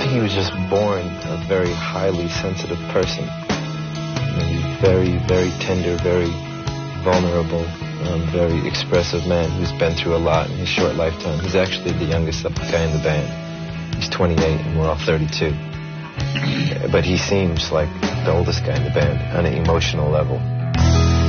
he was just born a very highly sensitive person. He's very, very tender, very vulnerable, very expressive man who's been through a lot in his short lifetime. He's actually the youngest guy in the band. He's 28 and we're all 32. But he seems like the oldest guy in the band on an emotional level.